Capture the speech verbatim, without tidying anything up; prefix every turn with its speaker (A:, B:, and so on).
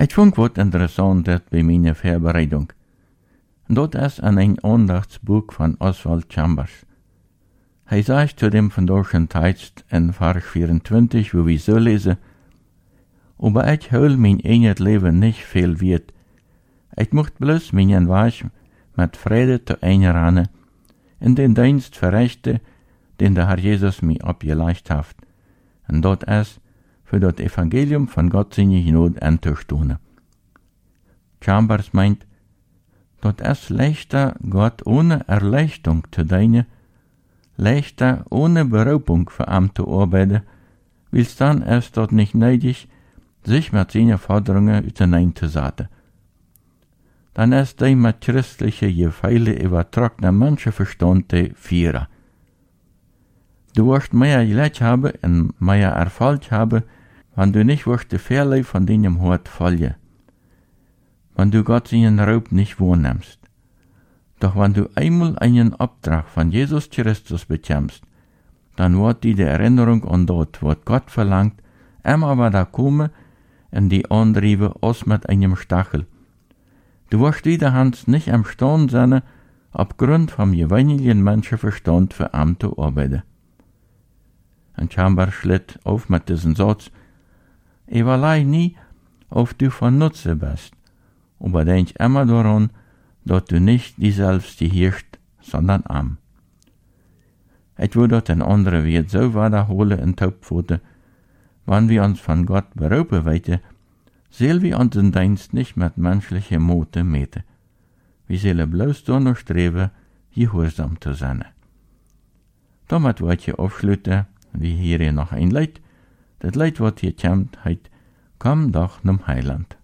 A: Het vond wat interessant dat bij mijn Vorbereitung. Dat is an ein Andachtsbuch von Oswald Chambers. Hij sagt zu dem vandaag Text in Vers vierentwintig, wo wir so lesen, aber ich hol mein eigenes Leben nicht viel wert. Ich möchte bloß meinen Weg mit Freude zu einrannen, in den Dienst verrichten, den der Herr Jesus mir abgelegt hat. Und dort ist, für das Evangelium von Gott seine Gnade anzustehen. Chambers meint, dort ist leichter, Gott ohne Erleichterung zu dienen, leichter ohne Berufung für Amt zu arbeiten, weil dann ist dort nicht nötig, sich mit seinen Forderungen auseinanderzusetzen. Dann ist die mit christlichen Gefeile übertragene manche Verstand die Vierer. Du wirst mehr Glück haben und mehr Erfolg haben, wenn du nicht wirst die Fehler von deinem Hort folgen. Wenn du Gott seinen Raub nicht wahrnimmst. Doch wenn du einmal einen Auftrag von Jesus Christus bekommst, dann wird dir die Erinnerung an das, was Gott verlangt, immer wieder kommen und die antrieben als mit einem Stachel. Du wirst wiederhand nicht imstande sein, aufgrund vom gewöhnlichen Menschenverstand für Amt zu arbeiten. Und Chambers schlitt auf mit diesem Satz, überlei nie, ob du von Nutze bist, aber denk immer daran, dass du nicht die selbst hirst, sondern am. Ich würde das in andere Welt so wiederholen in Taubpfote, wenn wir uns von Gott berufen weiten, sollen wir unseren Dienst nicht mit menschlicher Mote meten. Wir sollen bloß danach streben, gehorsam zu sein. Damit wollte ich aufschließen, wie hier noch ein Lied, das Lied, was hier kommt, heißt, komm doch zum Heiland.